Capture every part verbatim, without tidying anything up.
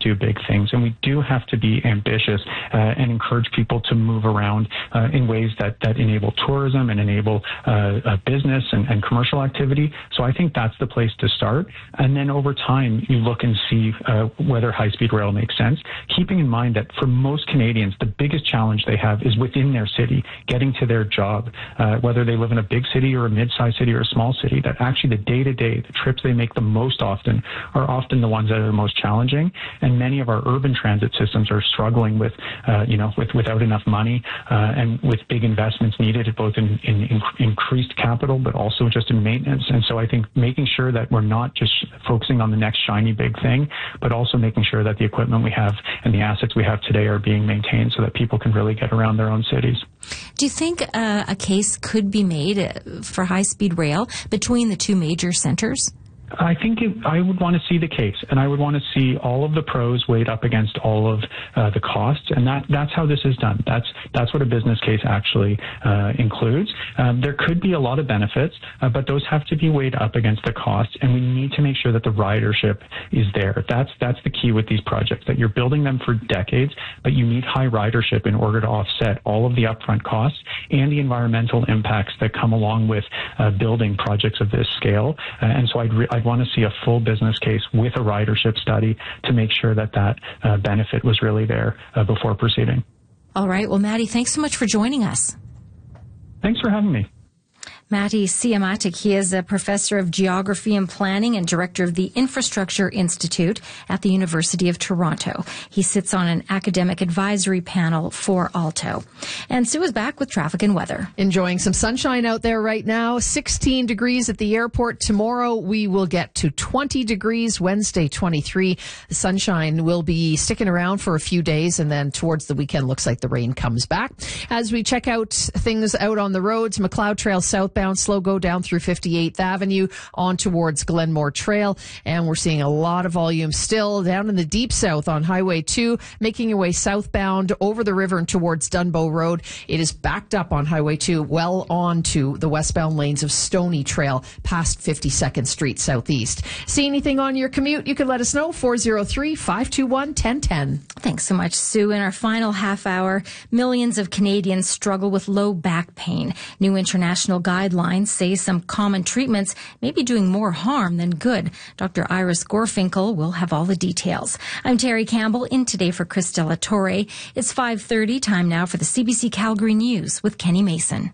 do big things, and we do have to be ambitious uh, and encourage people to move around uh, in ways that, that enable tourism and enable uh, uh, business and, and commercial activity. So I think that's the place to start. And then over time, you look and see uh, whether high-speed rail makes sense, keeping in mind that for most Canadians, the biggest challenge they have is within their city, getting to their job, uh, whether they live in a big city or a mid-sized city or a small city, that actually the day-to-day, the trips they make the most often are often the ones that are the most challenging. And many of our urban transit systems are struggling with, uh, you know, with without enough money uh, and with big investments needed, both in, in, in increased capital, but also just in maintenance. And so I think making sure that we're not just focusing on the next shiny big thing, but also making sure that the equipment we have and the assets we have today are being maintained so that people can really get around their own cities. Do you think uh, a case could be made for high-speed rail between the two major centres? I think it, I would want to see the case, and I would want to see all of the pros weighed up against all of uh, the costs, and that, that's how this is done. That's that's what a business case actually uh, includes. Um, there could be a lot of benefits, uh, but those have to be weighed up against the costs, and we need to make sure that the ridership is there. That's that's the key with these projects, that you're building them for decades, but you need high ridership in order to offset all of the upfront costs and the environmental impacts that come along with uh, building projects of this scale. Uh, and so I'd, re- I'd want to see a full business case with a ridership study to make sure that that uh, benefit was really there uh, before proceeding. All right. Well, Matty, thanks so much for joining us. Thanks for having me. Matty Siamatic, he is a professor of geography and planning and director of the Infrastructure Institute at the University of Toronto. He sits on an academic advisory panel for AALTO. And Sue is back with traffic and weather. Enjoying some sunshine out there right now. sixteen degrees at the airport. Tomorrow we will get to twenty degrees. Wednesday, twenty-three. The sunshine will be sticking around for a few days, and then towards the weekend looks like the rain comes back. As we check out things out on the roads, McLeod Trail southbound, slow go down through fifty-eighth Avenue on towards Glenmore Trail. And we're seeing a lot of volume still down in the deep south on Highway two, making your way southbound over the river and towards Dunbow Road. It is backed up on Highway two well on to the westbound lanes of Stony Trail past fifty-second Street Southeast. See anything on your commute? You can let us know. four oh three, five two one, one oh one oh. Thanks so much, Sue. In our final half hour, millions of Canadians struggle with low back pain. New international guidelines say some common treatments may be doing more harm than good. Doctor Iris Gorfinkel will have all the details. I'm Terry Campbell, in today for Chris De La Torre. It's five thirty, time now for the C B C Calgary News with Kenny Mason.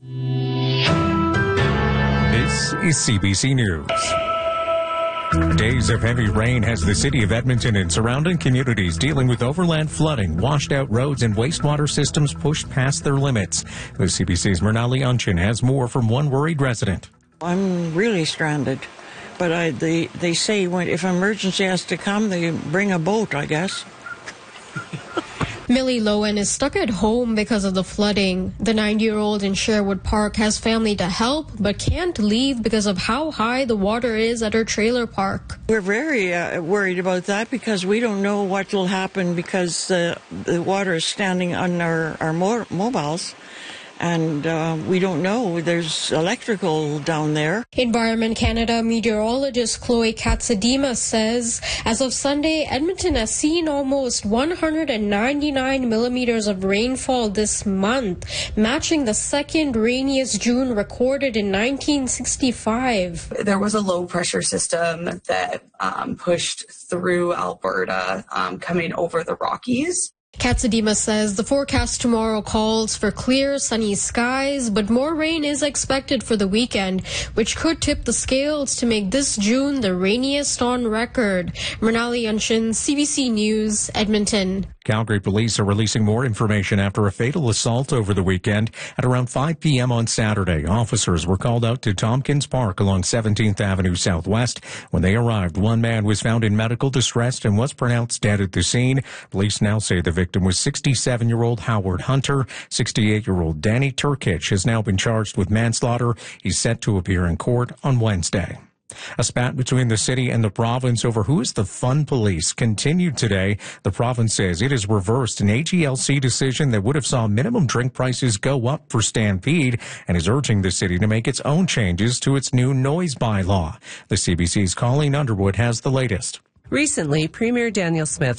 This is C B C News. Days of heavy rain has the city of Edmonton and surrounding communities dealing with overland flooding, washed out roads, and wastewater systems pushed past their limits. The C B C's Mernali Unchin has more from one worried resident. I'm really stranded, but I, they, they say when, if emergency has to come, they bring a boat, I guess. Millie Lowen is stuck at home because of the flooding. The nine-year-old in Sherwood Park has family to help, but can't leave because of how high the water is at her trailer park. We're very uh, worried about that because we don't know what will happen because uh, the water is standing on our, our mo- mobiles. And uh, we don't know. There's electrical down there. Environment Canada meteorologist Chloe Katsadima says, as of Sunday, Edmonton has seen almost one hundred ninety-nine millimeters of rainfall this month, matching the second rainiest June recorded in nineteen sixty-five. There was a low pressure system that um, pushed through Alberta, um, coming over the Rockies. Katsadima says the forecast tomorrow calls for clear, sunny skies, but more rain is expected for the weekend, which could tip the scales to make this June the rainiest on record. Mernali Unshin, C B C News, Edmonton. Calgary police are releasing more information after a fatal assault over the weekend. At around five p.m. on Saturday, officers were called out to Tompkins Park along seventeenth Avenue Southwest. When they arrived, one man was found in medical distress and was pronounced dead at the scene. Police now say the victim was sixty-seven-year-old Howard Hunter. sixty-eight-year-old Danny Turkich has now been charged with manslaughter. He's set to appear in court on Wednesday. A spat between the city and the province over who is the fun police continued today. The province says it has reversed an A G L C decision that would have saw minimum drink prices go up for Stampede and is urging the city to make its own changes to its new noise bylaw. The C B C's Colleen Underwood has the latest. Recently, Premier Daniel Smith